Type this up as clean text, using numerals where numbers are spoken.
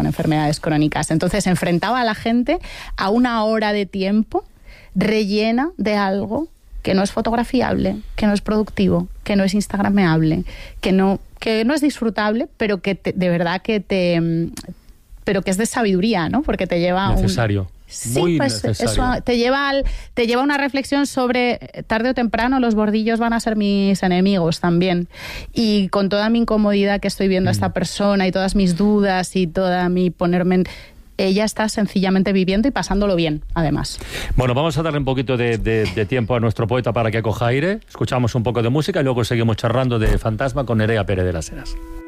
con enfermedades crónicas. Entonces enfrentaba a la gente a una hora de tiempo rellena de algo que no es fotografiable, que no es productivo, que no es instagrameable, que no es disfrutable, pero que de verdad pero que es de sabiduría, ¿no? Porque te lleva a necesario. Sí, muy pues necesario. eso te lleva a una reflexión sobre tarde o temprano los bordillos van a ser mis enemigos también. Y con toda mi incomodidad que estoy viendo a esta persona y todas mis dudas y toda mi ponerme ella está sencillamente viviendo y pasándolo bien, además. Bueno, vamos a darle un poquito de tiempo a nuestro poeta para que coja aire. Escuchamos un poco de música y luego seguimos charlando de Fantasma con Nerea Pérez de las Heras.